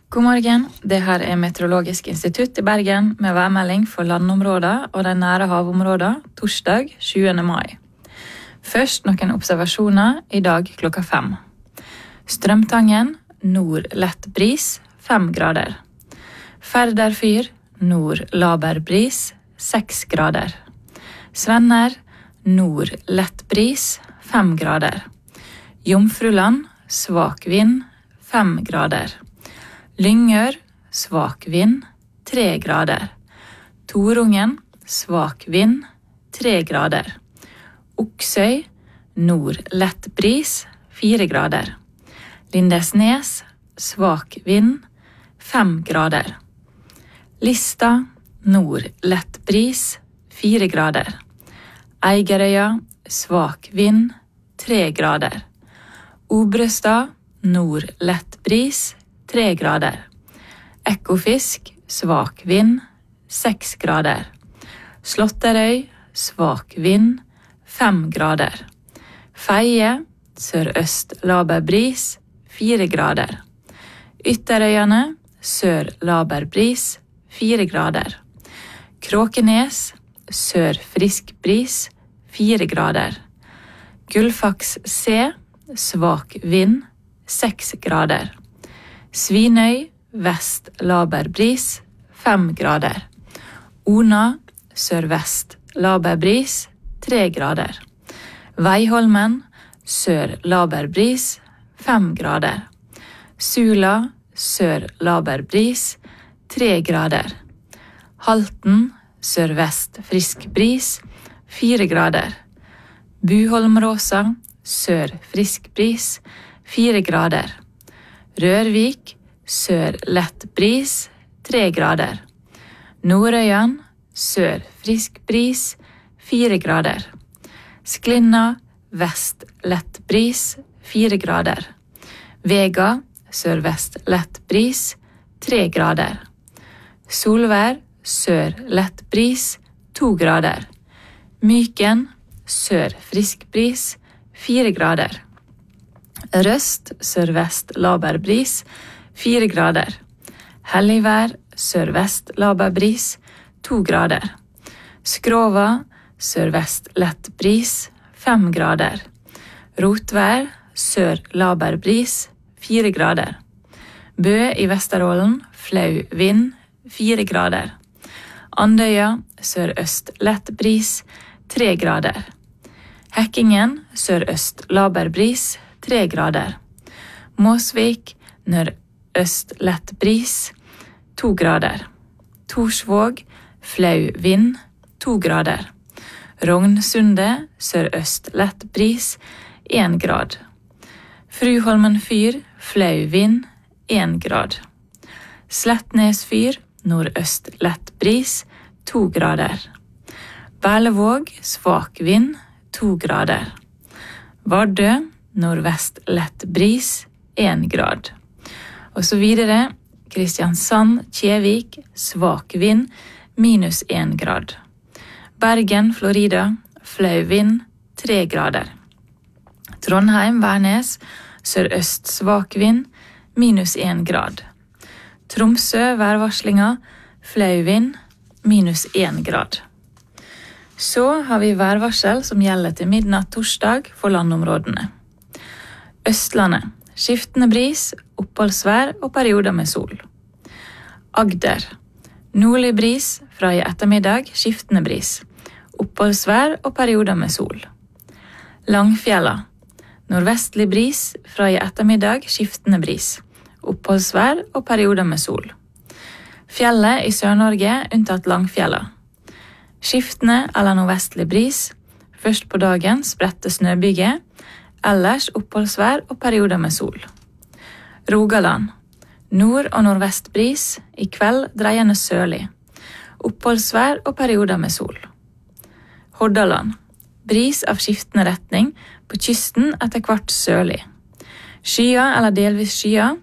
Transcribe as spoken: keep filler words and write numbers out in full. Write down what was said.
God morgen, det her er Meteorologisk institutt i Bergen med værmelding for landområder og de nære havområder torsdag sjuende mai. Først noen observasjoner i dag klokka fem. Strømtangen, nord lett bris, fem grader. Færderfyr, nord laber bris, seks grader. Svenner, nord lett bris, fem grader. Jomfruland, svak vind, fem grader. Lyngør, svak vind, tre grader. Torungen, svak vind, tre grader. Oksøy, nord lett bris, fire grader. Lindesnes, svak vind, fem grader. Lista, nord lett bris, fire grader. Eigerøya, svak vind, tre grader. Obrestad, nord lett bris, tre grader. Ekofisk, svak vind, seks grader. Slåtterøy, svak vind, fem grader. Feie, sørøst laber bris, fire grader. Ytterøyene, sør laber bris, fire grader. Kråkenes, sør frisk bris, fire grader. Gullfaks C, svak vind, seks grader. Svinøy, vest laber bris, fem grader. Ona, sørvest laber bris, tre grader. Veiholmen, sør laber bris, fem grader. Sula, sør laber bris, tre grader. Halten, sørvest frisk bris, fire grader. Buholmråsa, sør frisk bris, fire grader. Rørvik, sør lett bris, tre grader. Nordøyan, sør frisk bris, fire grader. Sklinna, vest lett bris, fire grader. Vega, sørvest lett bris, tre grader. Solvær, sør lett bris, to grader. Myken, sør frisk bris, fire grader. Røst, sørvest laber bris, fire grader. Helligvær, sørvest laber bris, to grader. Skrova, sørvest lett bris, fem grader. Rotvær, sør laber bris, fire grader. Bø i Vesterålen, flau vind, fire grader. Andøya, sørøst lett bris, tre grader. Hekkingen, sørøst laber bris, tre grader. Måsvik, nordøst lett bris, to grader. Torsvåg, flau vind, to grader. Rognsundet, sørøst lett bris, en grad. Fruholmen fyr, flau vind, en grad. Slettnes fyr, nordøst lett bris, to grader. Berlevåg, svak vind, to grader. Vardø, nordvest lett bris, en grad. Og så videre, Kristiansand, Kjevik, svak vind, minus en grad. Bergen, Florida, flau vind, tre grader. Trondheim, Værnes, sørøst svak vind, minus en grad. Tromsø, værvarslinga, flau vind, minus en grad. Så har vi værvarsel som gjelder til midnatt torsdag for landområdene. Østlandet, skiftende bris, oppholdsvær og perioder med sol. Agder, nordlig bris, fra i ettermiddag, skiftende bris. Oppholdsvær og perioder med sol. Langfjella, nordvestlig bris, fra i ettermiddag, skiftende bris. Oppholdsvær og perioder med sol. Fjellet i Sør-Norge unntatt Langfjella. Skiftende eller nordvestlig bris, først på dagen spredte snøbyger, ellers oppholdsvær og perioder med sol. Rogaland, nord- og nordvest bris, i kveld dreiende sørlig. Oppholdsvær og perioder med sol. Hordaland, bris av skiftende retning, på kysten etter hvert sørlig. Skyer eller delvis skyer,